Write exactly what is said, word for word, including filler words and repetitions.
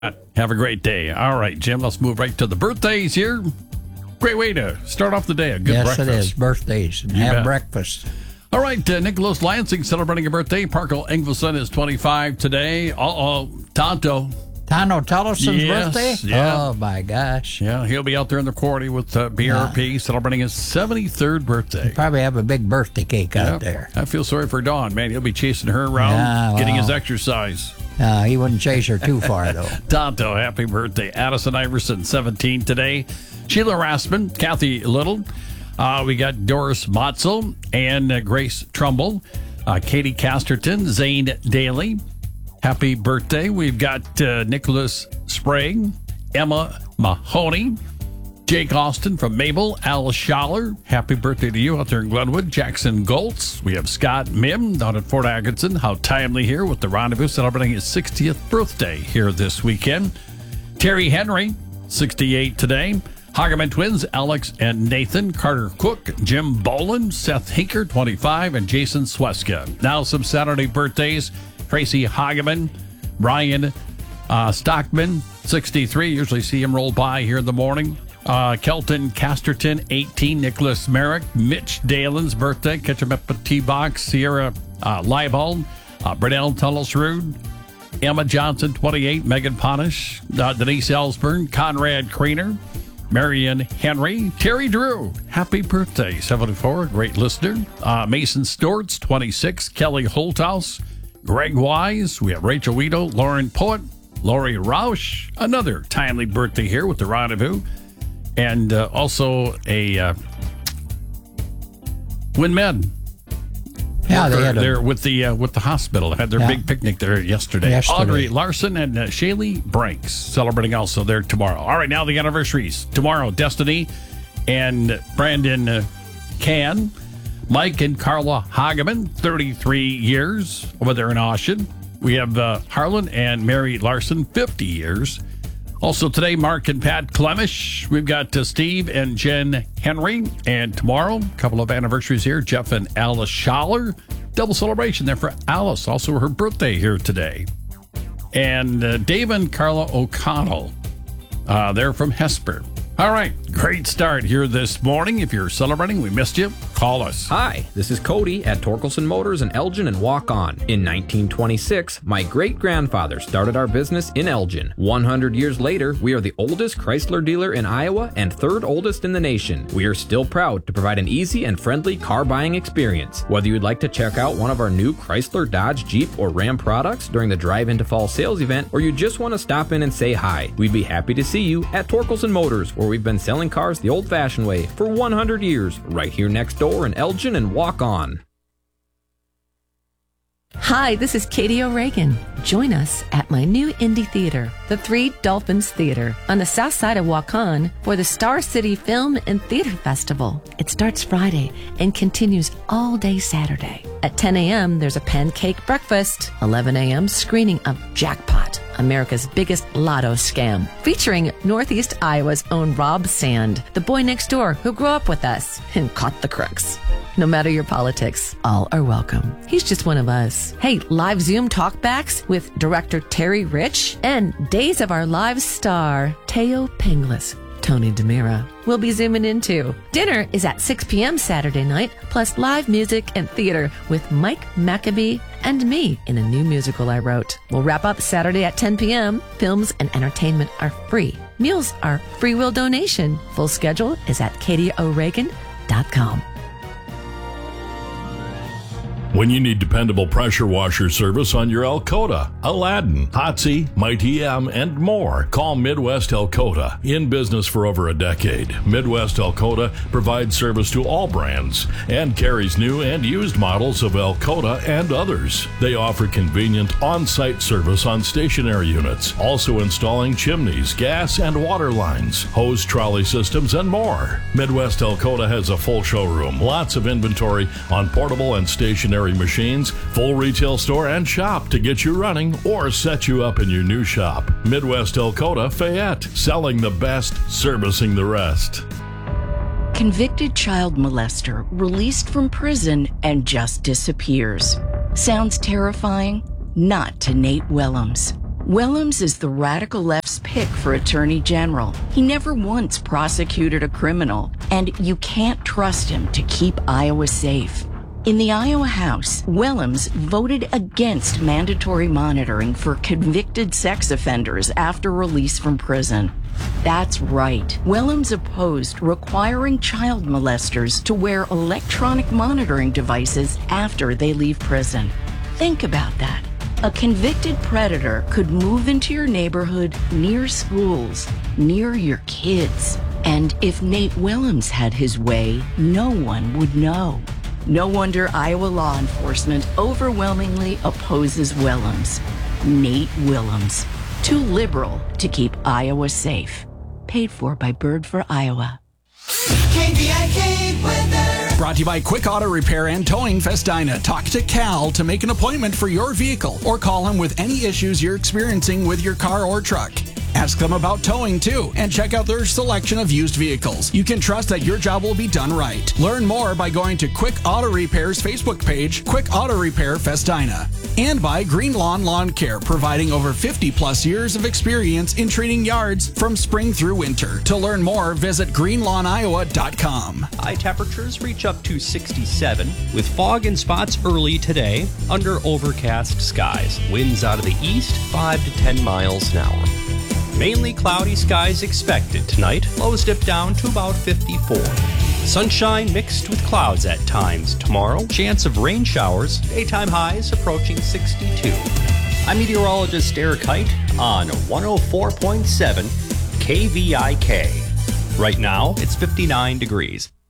Have a great day. All right, Jim, let's move right to the birthdays here. Great way to start off the day. A good yes, breakfast. Yes, it is. Birthdays. And You have bet. breakfast. All right, uh, Nicholas Lansing celebrating a birthday. Parker Ingvelson is twenty-five today. Uh-oh, Tonto. Tano Tollison's Yes, birthday? yeah. Oh, my gosh. Yeah, he'll be out there in the quarry with uh, B R P Yeah. celebrating his seventy-third birthday. Probably have a big birthday cake Yep. out there. I feel sorry for Dawn, man. He'll be chasing her around, Yeah, getting well. his exercise. Uh, he wouldn't chase her too far, though. Tonto, happy birthday. Addison Iverson, seventeen today. Sheila Rassman, Kathy Little. Uh, we got Doris Motzel and uh, Grace Trumbull. Uh, Katie Casterton, Zane Daly. Happy birthday. We've got uh, Nicholas Sprague, Emma Mahoney, Jake Austin from Mabel, Al Schaller. Happy birthday to you out there in Glenwood. Jackson Goltz. We have Scott Mim down at Fort Atkinson. How timely here with the Rendezvous celebrating his sixtieth birthday here this weekend. Terry Henry, sixty-eight today. Hageman twins, Alex and Nathan. Carter Cook, Jim Boland, Seth Hinker, twenty-five, and Jason Sweska. Now some Saturday birthdays. Tracy Hageman, Brian uh, Stockman, sixty-three. Usually see him roll by here in the morning. Uh, Kelton Casterton, eighteen. Nicholas Merrick, Mitch Dalen's birthday. Catch him at the T Box. Sierra uh, Leibald, uh, Brunel Tunnelsrud, Emma Johnson, twenty-eight. Megan Ponish, uh, Denise Ellsburn, Conrad Creener, Marion Henry, Terry Drew. Happy birthday, seventy-four. Great listener. Uh, Mason Storts, twenty-six. Kelly Holthouse, Greg Wise. We have Rachel Weedle, Lauren Poet, Lori Roush. Another timely birthday here with the Rendezvous. And uh, also a uh, WinMed. Yeah, they had a, They're with the uh, with the hospital. Had their Yeah. big picnic there yesterday. Yesterday. Audrey Larson and uh, Shaylee Branks celebrating also there tomorrow. All right, now the anniversaries. Tomorrow, Destiny and Brandon uh, Can. Mike and Carla Hageman, thirty-three years over there in Austin. We have uh, Harlan and Mary Larson, fifty years. Also today, Mark and Pat Clemish. We've got uh, Steve and Jen Henry. And tomorrow, a couple of anniversaries here. Jeff and Alice Schaller. Double celebration there for Alice. Also her birthday here today. And uh, Dave and Carla O'Connell. Uh, they're from Hesper. All right, great start here this morning. If you're celebrating, we missed you, call us. Hi, this is Cody at Torkelson Motors in Elgin and Walk On. In nineteen twenty-six, my great-grandfather started our business in Elgin. one hundred years later, we are the oldest Chrysler dealer in Iowa and third oldest in the nation. We are still proud to provide an easy and friendly car buying experience. Whether you'd like to check out one of our new Chrysler, Dodge, Jeep, or Ram products during the Drive Into Fall sales event, or you just want to stop in and say hi, we'd be happy to see you at Torkelson Motors, where we've been selling cars the old-fashioned way for one hundred years, right here next door in Elgin and Walk On. Hi, this is Katie O'Regan. Join us at my new indie theater, the Three Dolphins Theater, on the south side of Waukon for the Star City Film and Theater Festival. It starts Friday and continues all day Saturday. At ten a.m., there's a pancake breakfast. eleven a.m., screening of Jackpot, America's biggest lotto scam, featuring Northeast Iowa's own Rob Sand, the boy next door who grew up with us and caught the crooks. No matter your politics, all are welcome. He's just one of us. Hey, live Zoom talkbacks with director Terry Rich and Days of Our Lives star Teo Pinglis. Tony DeMira will be zooming in too. Dinner is at six p.m. Saturday night, plus live music and theater with Mike Maccabee and me in a new musical I wrote. We'll wrap up Saturday at ten p.m. Films and entertainment are free. Meals are free will donation. Full schedule is at katie o'regan dot com. When you need dependable pressure washer service on your Alcota, Aladdin, Hotsy, Mighty M, and more, call Midwest Alcota. In business for over a decade, Midwest Alcota provides service to all brands and carries new and used models of Alcota and others. They offer convenient on-site service on stationary units, also installing chimneys, gas and water lines, hose trolley systems, and more. Midwest Alcota has a full showroom, lots of inventory on portable and stationary machines, full retail store and shop to get you running or set you up in your new shop. Midwest Alcota, Fayette, selling the best, servicing the rest. Convicted child molester released from prison and just disappears. Sounds terrifying? Not to Nate Willems. Willems is the radical left's pick for attorney general. He never once prosecuted a criminal, and you can't trust him to keep Iowa safe. In the Iowa House, Willems voted against mandatory monitoring for convicted sex offenders after release from prison. That's right. Willems opposed requiring child molesters to wear electronic monitoring devices after they leave prison. Think about that. A convicted predator could move into your neighborhood, near schools, near your kids. And if Nate Willems had his way, no one would know. No wonder Iowa law enforcement overwhelmingly opposes Willems. Nate Willems. Too liberal to keep Iowa safe. Paid for by Bird for Iowa. K V I K weather. Brought to you by Quick Auto Repair and Towing Festina. Talk to Cal to make an appointment for your vehicle or call him with any issues you're experiencing with your car or truck. Ask them about towing too and check out their selection of used vehicles. You can trust that your job will be done right. Learn more by going to Quick Auto Repair's Facebook page, Quick Auto Repair Festina. And by Green Lawn Lawn Care, providing over fifty plus years of experience in treating yards from spring through winter. To learn more, visit green lawn iowa dot com. High temperatures reach up to sixty-seven with fog and spots early today under overcast skies. Winds out of the east, five to ten miles an hour. Mainly cloudy skies expected tonight. Lows dip down to about fifty-four. Sunshine mixed with clouds at times tomorrow. Chance of rain showers. Daytime highs approaching sixty-two. I'm meteorologist Eric Height on one oh four point seven K V I K. Right now, it's fifty-nine degrees.